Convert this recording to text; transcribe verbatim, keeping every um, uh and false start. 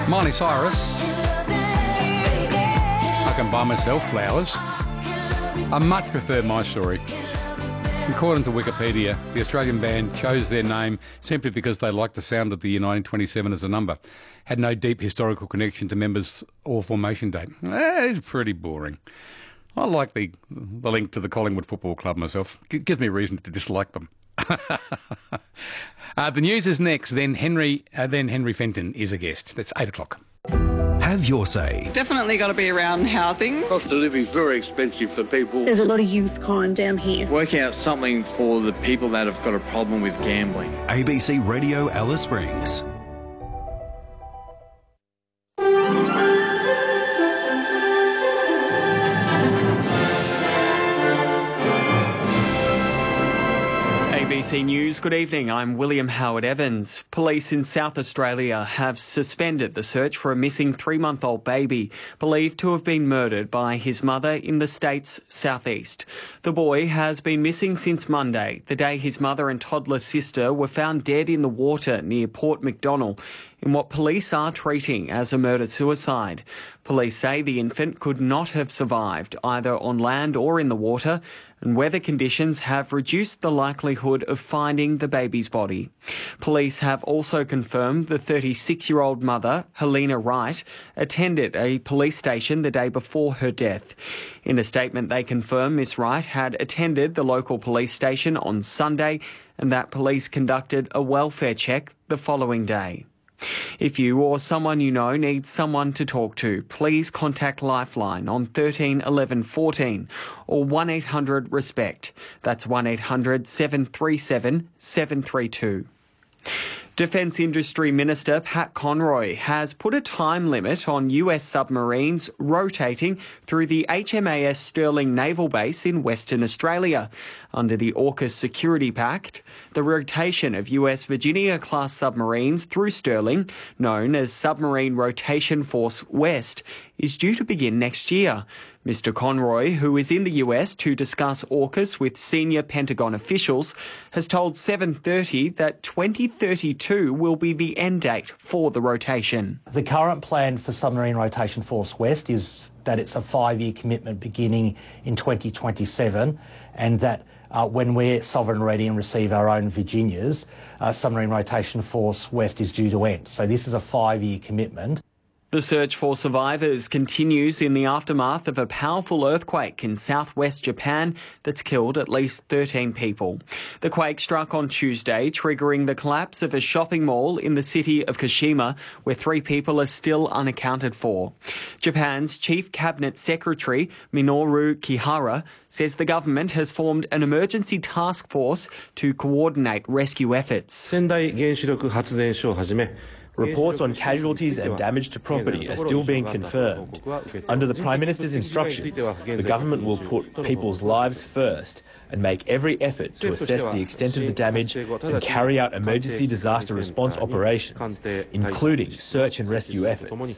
Miley Cyrus. I can buy myself flowers. I much prefer My Story. According to Wikipedia, the Australian band chose their name simply because they liked the sound of the year nineteen twenty-seven as a number. Had no deep historical connection to members or formation date. Eh, it's pretty boring. I like the the link to the Collingwood Football Club myself. It gives me a reason to dislike them. uh, the news is next. Then Henry, uh, then Henry Fenton is a guest. It's eight o'clock. Have your say. Definitely got to be around housing. Cost of living is very expensive for people. There's a lot of youth crime down here. Work out something for the people that have got a problem with gambling. A B C Radio Alice Springs. A B C News, good evening. I'm William Howard Evans. Police in South Australia have suspended the search for a missing three-month-old baby believed to have been murdered by his mother in the state's southeast. The boy has been missing since Monday, the day his mother and toddler sister were found dead in the water near Port McDonnell, in what police are treating as a murder-suicide. Police say the infant could not have survived either on land or in the water, and weather conditions have reduced the likelihood of finding the baby's body. Police have also confirmed the thirty-six-year-old mother, Helena Wright, attended a police station the day before her death. In a statement, they confirm Miss Wright had attended the local police station on Sunday and that police conducted a welfare check the following day. If you or someone you know needs someone to talk to, please contact Lifeline on thirteen eleven fourteen or one eight hundred RESPECT. That's one eight hundred seven three seven seven three two. Defence Industry Minister Pat Conroy has put a time limit on U S submarines rotating through the H M A S Stirling Naval Base in Western Australia. Under the AUKUS Security Pact, the rotation of U S Virginia-class submarines through Stirling, known as Submarine Rotation Force West, is due to begin next year. Mister Conroy, who is in the U S to discuss AUKUS with senior Pentagon officials, has told seven thirty that twenty thirty-two will be the end date for the rotation. The current plan for Submarine Rotation Force West is that it's a five-year commitment beginning in twenty twenty-seven, and that uh, when we're sovereign ready and receive our own Virginias, uh, Submarine Rotation Force West is due to end. So this is a five-year commitment. The search for survivors continues in the aftermath of a powerful earthquake in southwest Japan that's killed at least thirteen people. The quake struck on Tuesday, triggering the collapse of a shopping mall in the city of Kashima, where three people are still unaccounted for. Japan's Chief Cabinet Secretary, Minoru Kihara, says the government has formed an emergency task force to coordinate rescue efforts. Reports on casualties and damage to property are still being confirmed. Under the Prime Minister's instructions, the government will put people's lives first and make every effort to assess the extent of the damage and carry out emergency disaster response operations, including search and rescue efforts.